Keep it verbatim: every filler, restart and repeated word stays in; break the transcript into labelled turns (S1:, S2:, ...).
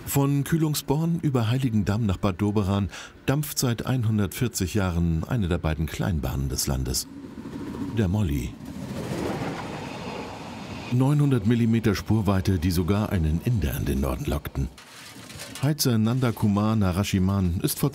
S1: Von Kühlungsborn über Heiligendamm nach Bad Doberan dampft seit hundertvierzig Jahren eine der beiden Kleinbahnen des Landes, der Molly. neunhundert Millimeter Spurweite, die sogar einen Inder in den Norden lockten. Heizer Nanda Kumar Narasimhan ist vor